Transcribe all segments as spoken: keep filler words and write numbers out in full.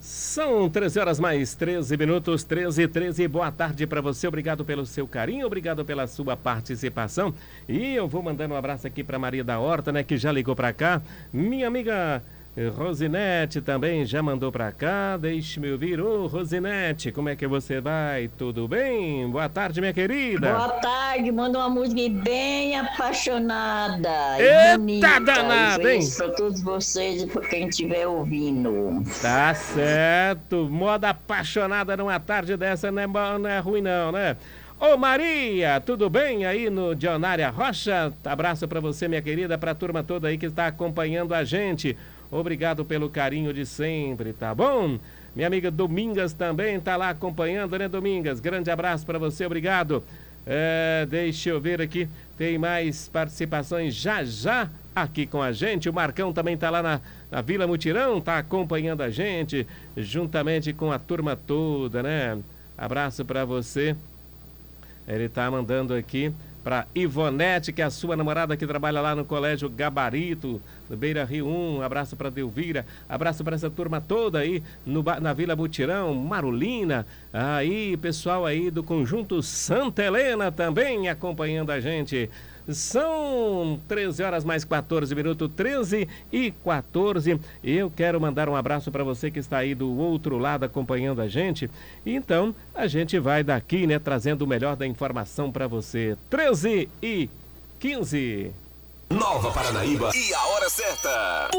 São treze horas mais treze minutos, treze e treze. Boa tarde para você, obrigado pelo seu carinho, obrigado pela sua participação. E eu vou mandando um abraço aqui para Maria da Horta, né, que já ligou para cá. Minha amiga Rosinete também já mandou para cá. Deixe-me ouvir. Ô, Rosinete, como é que você vai? Tudo bem? Boa tarde, minha querida. Boa tarde, manda uma música bem apaixonada. Eita, bonita, danada, hein? para todos vocês e para quem estiver ouvindo. Tá certo. Moda apaixonada numa tarde dessa não é, bom, não é ruim não, né? Ô Maria, tudo bem aí no Dionária Rocha? Abraço para você, minha querida, para a turma toda aí que está acompanhando a gente. Obrigado pelo carinho de sempre, tá bom? Minha amiga Domingas também tá lá acompanhando, né, Domingas? Grande abraço para você, obrigado. É, deixa eu ver aqui, tem mais participações já já aqui com a gente. O Marcão também tá lá na, na Vila Mutirão, tá acompanhando a gente, juntamente com a turma toda, né? Abraço para você. Ele tá mandando aqui para Ivonete, que é a sua namorada que trabalha lá no Colégio Gabarito, no Beira Rio um. Abraço para Delvira, abraço para essa turma toda aí no, na Vila Mutirão, Marolina, aí pessoal aí do Conjunto Santa Helena também acompanhando a gente. São treze horas mais quatorze minutos, treze e quatorze. Eu quero mandar um abraço para você que está aí do outro lado acompanhando a gente. Então, a gente vai daqui, né, trazendo o melhor da informação para você. treze e quinze. Nova Paranaíba e a hora certa.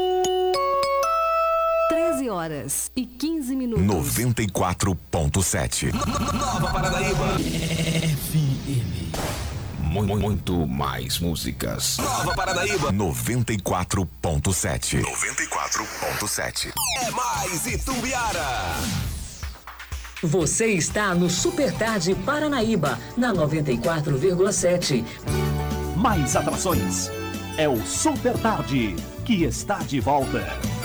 treze horas e quinze minutos. noventa e quatro ponto sete. Nova Paranaíba. F M. Muito mais músicas. Nova Paranaíba. noventa e quatro ponto sete. noventa e quatro ponto sete. É mais Itumbiara. Você está no Super Tarde Paranaíba, na noventa e quatro vírgula sete. Mais atrações. É o Super Tarde, que está de volta.